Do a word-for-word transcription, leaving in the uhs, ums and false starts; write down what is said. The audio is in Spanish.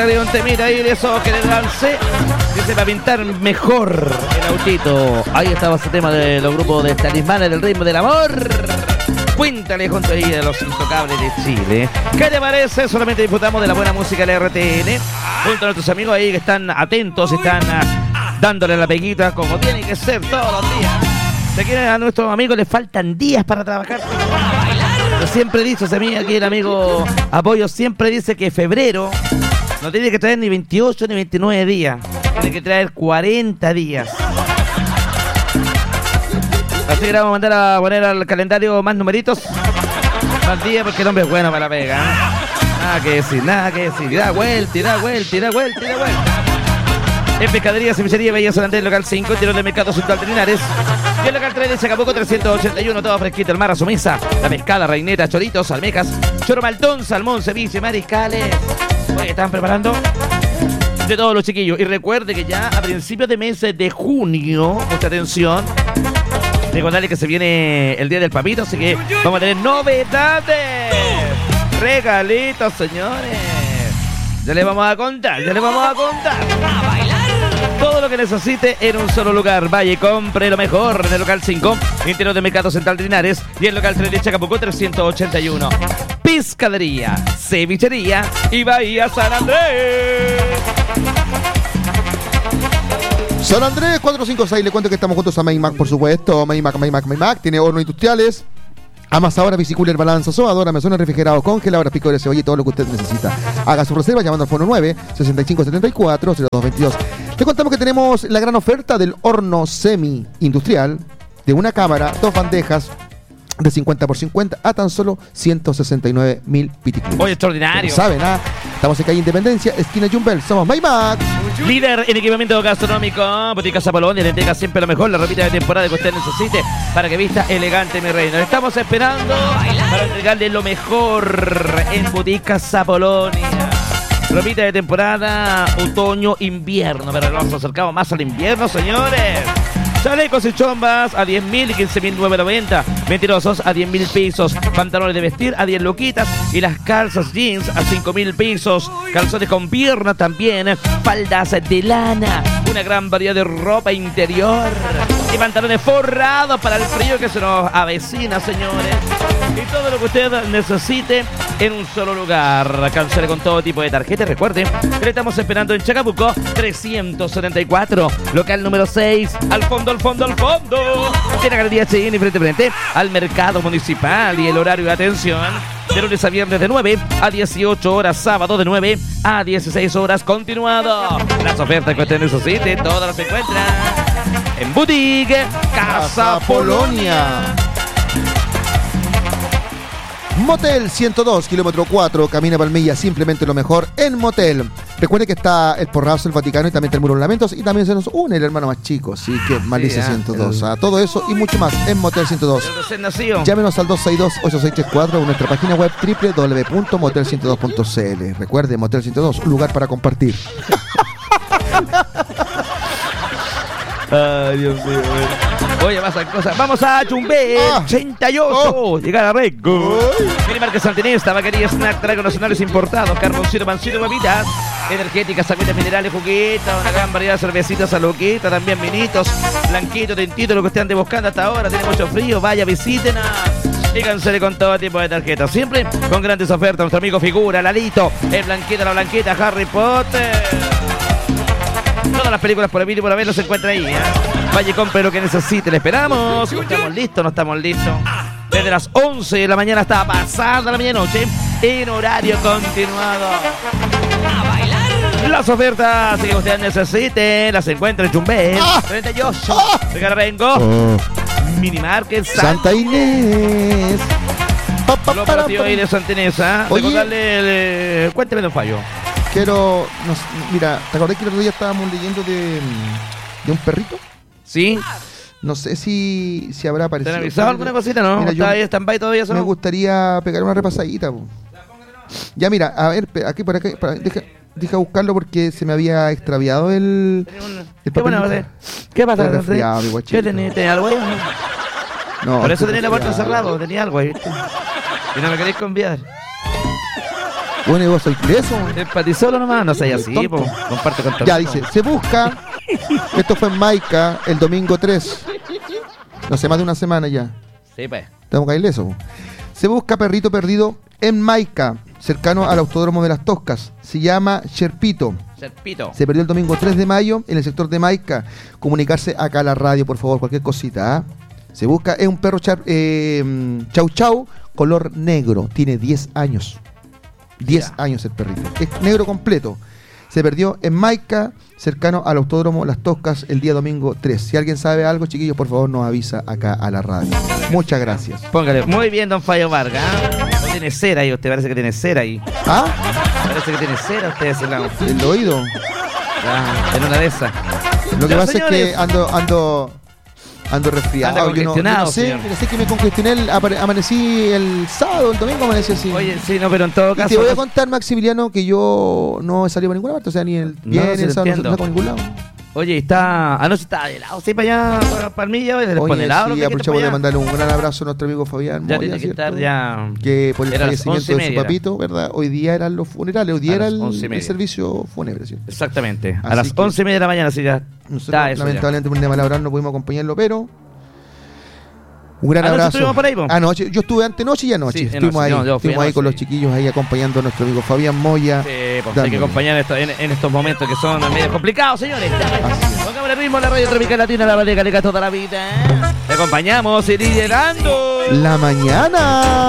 Un temita ahí de eso que le lancé, dice para pintar mejor el autito. Ahí estaba ese tema de los grupos de Talismanes del Ritmo del Amor. Cuéntale junto ahí de los intocables de Chile. ¿Qué te parece? Solamente disfrutamos de la buena música de la R T N junto a nuestros amigos ahí que están atentos, están uh, dándole la peguita como tiene que ser todos los días. Se quieren a nuestros amigos, les faltan días para trabajar. Yo siempre dice, ese amigo aquí, el amigo Apoyo, siempre dice que febrero no tiene que traer ni veintiocho ni veintinueve días. Tiene que traer cuarenta días. Así que le vamos a mandar a poner al calendario más numeritos. Más días porque el hombre es bueno para la pega, ¿eh? Nada que decir, nada que decir. Da vuelta, y da vuelta, y da vuelta, y da vuelta. En Pescadería, Cevichería, Bahía San Andrés, local cinco, interior del mercado Central de Linares. Y el local tres de Chacabuco, trescientos ochenta y uno, todo fresquito, el mar a su mesa. La pescada, reineta, choritos, almejas, choro maltón, salmón, ceviche, mariscales. Oye, ¿están preparando? De todos los chiquillos. Y recuerde que ya a principios de mes de junio, mucha atención, recordarle que se viene el Día del Papito, así que vamos a tener novedades. Regalitos, señores. Ya les vamos a contar, ya les vamos a contar. A bailar. Todo lo que necesite en un solo lugar. Vaya y compre lo mejor en el local cinco, interior del mercado Central de Linares, y el local tres de Chacabuco, trescientos ochenta y uno. Pescadería, Cevichería y Bahía San Andrés. San Andrés cuatrocientos cincuenta y seis, le cuento que estamos juntos a Maymac, por supuesto. Maymac, Maymac, Maymac, tiene hornos industriales, amasadora, bicicooler, balanza, sobadora, mesones, refrigerados, congeladora, pico de cebolla y todo lo que usted necesita. Haga su reserva llamando al fono nueve, sesenta y cinco setenta y cuatro, cero dos veintidós. Le contamos que tenemos la gran oferta del horno semi-industrial de una cámara, dos bandejas de cincuenta por cincuenta a tan solo ciento sesenta y nueve mil piticlines. Oye, extraordinario. ¿Saben? ¿Ah? Estamos en calle Independencia, esquina Jumbel. Somos Maymac. Líder en equipamiento gastronómico, Botica Zapolón, le entrega siempre lo mejor, la ropita de temporada que usted necesite para que vista elegante, mi reino. Estamos esperando para entregarle lo mejor en Botica Zapolonia. Ropita de temporada, otoño, invierno, pero nos acercamos más al invierno, señores. Chalecos y chombas a diez mil y quince mil novecientos noventa. Mentirosos a diez mil pesos. Pantalones de vestir a diez luquitas. Y las calzas jeans a cinco mil pesos. Calzones con pierna también. Faldas de lana. Una gran variedad de ropa interior. Y pantalones forrados para el frío que se nos avecina, señores. Y todo lo que usted necesite en un solo lugar. Cancele con todo tipo de tarjetas. Recuerde que le estamos esperando en Chacabuco trescientos setenta y cuatro, local número seis. Al fondo, al fondo, al fondo. Tiene galería H and M frente a frente al mercado municipal. Y el horario de atención de lunes a viernes de nueve a dieciocho horas, sábado de nueve a dieciséis horas continuado. Las ofertas que usted necesite, todas las encuentra en Boutique Casa Polonia. Motel ciento dos, kilómetro cuatro, Camina Palmilla, simplemente lo mejor en Motel. Recuerde que está el Porrazo, el Vaticano y también está el Muro de los Lamentos, y también se nos une el hermano más chico, así que Malicia sí, ciento dos. el... A todo eso y mucho más en Motel ciento dos. Llámenos al dos seis dos, ocho seis tres cuatro o nuestra página web doble u doble u doble u punto motel ciento dos punto c l. Recuerde, Motel ciento dos, un lugar para compartir. Ay, Dios mío. Oye, pasan cosas. Vamos a Chumbé, ah. ochenta y ocho. Oh. Llegar a Reco. Minimarca Santinesta, vaquería, snack, tragos nacionales importados, carboncito, pancito, papitas, energéticas, agüitas minerales, juguitas, una gran variedad de cervecitas a loquita, también vinitos, blanquito, tintito, lo que usted ande buscando hasta ahora. Tiene mucho frío, vaya, visítenos. Y cancele con todo tipo de tarjetas. Siempre con grandes ofertas. Nuestro amigo Figura, Lalito, el Blanquita, la Blanquita, Harry Potter. Todas las películas por el y por haberlo se encuentra ahí, ¿eh? Vaya y compre lo que necesite, le esperamos. ¿No estamos listos? ¿No estamos listos? Desde las once de la mañana hasta pasada la medianoche, en horario continuado. A bailar. Las ofertas que usted necesite las encuentra en Chumbé, ah. treinta y ocho, de Carrengo, oh. Minimarket Santa Inés. Pa, pa, lo operativo ahí de Santa Inés, ¿eh? Recordarle, el... cuénteme de un fallo. Quiero, no, mira, ¿te acordás que el otro día estábamos leyendo de, de un perrito? Sí. No sé si, si habrá aparecido. ¿Te han avisado alguna cosita, no? Mira, ¿Está ahí stand-by todavía eso? Me gustaría pegar una repasadita. Po. Ya, mira, a ver, aquí por acá, para, deja, deja buscarlo porque se me había extraviado el, el ¿Qué, bueno, ¿Qué pasa? ¿Qué tenés? ¿Tenés algo ahí? No. Por eso tenía la puerta cerrada, tenía algo ahí, ¿viste? Y no me queréis conviar. Bueno, y vos sois preso. Empatizó nomás, no seas así, po. Comparte con todo. Ya dice, se busca. Esto fue en Maica el domingo tres. No sé, más de una semana ya. Sí, pues. Tengo que ir eso. Se busca perrito perdido en Maica, cercano al Autódromo de las Toscas. Se llama Sherpito. Sherpito. Se perdió el domingo tres de mayo en el sector de Maica. Comunicarse acá a la radio, por favor, cualquier cosita. ¿eh? Se busca, es un perro char, eh, chau chau, color negro. Tiene diez años. diez Ya. años el perrito. Es negro completo. Se perdió en Maica, cercano al Autódromo Las Toscas, el día domingo tres. Si alguien sabe algo, chiquillos, por favor, nos avisa acá a la radio. Muchas gracias. Póngale. Muy bien, don Fallo Vargas. No tiene cera ahí, usted parece que tiene cera ahí. ¿Ah? Parece que tiene cera usted de ese lado. El oído. Ah, en una de esas. Lo que Ya, pasa señores. es que ando, ando, ando resfriado. Anda Yo no, yo congestionado, no sé, señor. yo sé que me congestioné, el- apare- amanecí el sábado, el domingo amanecí así. Oye, sí, no, pero en todo Y caso. te voy a no- contar, Maximiliano, que yo no he salido para ninguna parte, o sea, ni el No, viernes, sí el lo sábado, no entiendo. salgo para ningún lado. Oye, está. Ah, no, si está helado, sí, para allá, para Palmilla, oye, les pone Oye, helado. lo sí, que aprovechamos quita de para allá. mandarle un gran abrazo a nuestro amigo Fabián Ya Moya, tiene que ¿cierto? estar ya. Que por el Era las fallecimiento once y de su media era. papito, ¿verdad? Hoy día eran los funerales, hoy día A era las el, once y el media. servicio fúnebre, ¿cierto? Exactamente. A Así las que- once y media de la mañana, sí, ya. Nosotros, Está eso. Ya. lamentablemente, por un tema laboral no pudimos acompañarlo, pero un gran Anoche abrazo. estuvimos por ahí, po. Anoche, yo estuve antenoche y anoche. Sí, estuvimos anoche, ahí, no, yo fui estuvimos ahí con los anoche. chiquillos ahí acompañando a nuestro amigo Fabián Moya. Sí, pues hay que dándole. acompañar esto, en, en estos momentos que son medio complicados, señores. Así es. Pongamos el ritmo en la radio tropical latina, la radio calega toda la vida. Te acompañamos y liderando. La mañana.